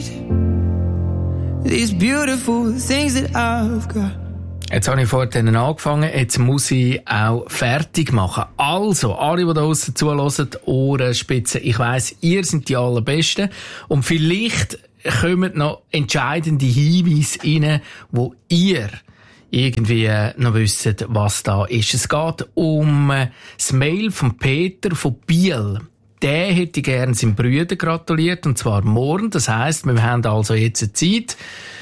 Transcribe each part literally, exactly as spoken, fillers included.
These beautiful things that I've got. Jetzt habe ich vorhin angefangen, jetzt muss ich auch fertig machen. Also, alle, die da draussen zuhören, Ohrenspitzen, ich weiss, ihr seid die Allerbesten. Und vielleicht kommen noch entscheidende Hinweise rein, wo ihr irgendwie noch wisst, was da ist. Es geht um das Mail von Peter von Biel. Der hätte gerne seinem Bruder gratuliert, und zwar morgen. Das heisst, wir haben also jetzt eine Zeit,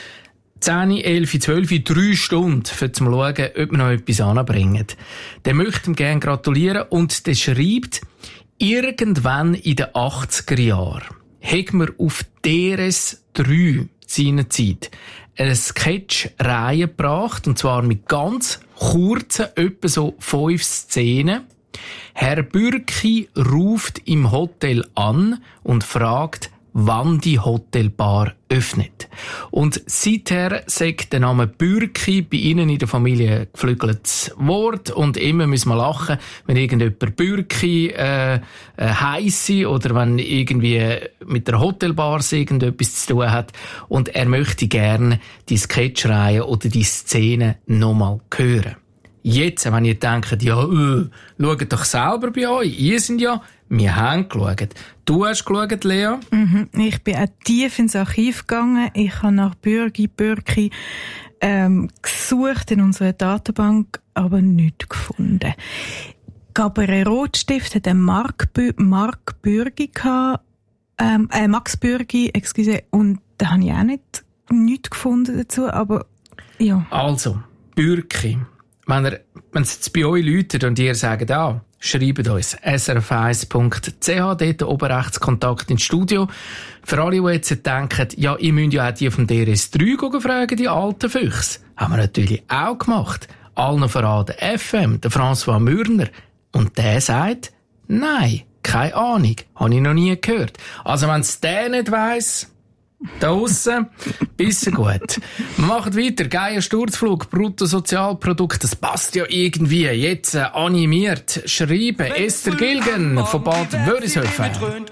zehn, elf, zwölf, drei Stunden, für zu schauen, ob wir noch etwas anbringen. Der möchte ihm gerne gratulieren und der schreibt, irgendwann in den achtziger Jahren hat man auf D R S drei seinerzeit eine Sketch-Reihe gebracht, und zwar mit ganz kurzen, etwa so fünf Szenen. Herr Bürki ruft im Hotel an und fragt, wann die Hotelbar öffnet. Und seither sagt der Name Bürki bei Ihnen in der Familie geflügeltes Wort, und immer müssen wir lachen, wenn irgendjemand Bürki äh, äh, heisse oder wenn irgendwie mit der Hotelbar irgendetwas zu tun hat, und er möchte gerne die Sketchreihe oder die Szene nochmal hören. Jetzt, wenn ihr denkt, ja, äh, schaut doch selber bei euch. Ihr sind ja, wir haben geschaut. Du hast geschaut, Lea? Mhm. Ich bin auch tief ins Archiv gegangen. Ich habe nach Bürgi, Bürki ähm, gesucht in unserer Datenbank, aber nichts gefunden. Gabriel Rotstift hat einen Mark, Bü- Mark Bürgi gehabt, ähm, äh, Max Bürgi, excuse, und da habe ich auch nicht nichts gefunden dazu, aber ja. Also, Bürki. Wenn ihr, wenn es jetzt bei euch läutet und ihr sagt, ah, schreibt uns s r f eins punkt c h, dort oben rechts Kontakt ins Studio. Für alle, die jetzt denken, ja, ihr müsst ja auch die vom D R S drei fragen, die alten Füchse. Haben wir natürlich auch gemacht. Allen verraten F M, der François Mürner. Und der sagt, nein, keine Ahnung, habe ich noch nie gehört. Also wenn es der nicht weiss, da aussen, bisschen gut. Wir machen weiter. Geier Sturzflug, Bruttosozialprodukt, das passt ja irgendwie. Jetzt äh, animiert schreiben Esther Gilgen von Bad Wörishofen.